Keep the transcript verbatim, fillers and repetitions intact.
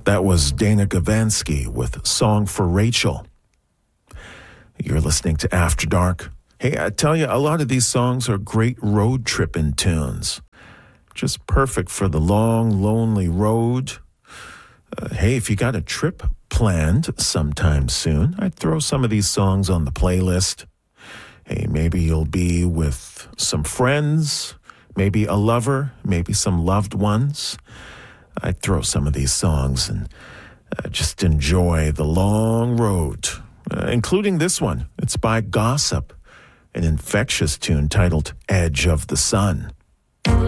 That was Dana Gavansky with Song for Rachel. You're listening to After Dark. Hey, I tell you, a lot of these songs are great road tripping tunes. Just perfect for the long, lonely road. Uh, hey, if you got a trip planned sometime soon, I'd throw some of these songs on the playlist. Hey, maybe you'll be with some friends, maybe a lover, maybe some loved ones. I'd throw some of these songs and uh, just enjoy the long road, uh, including this one. It's by Gossip, an infectious tune titled Edge of the Sun.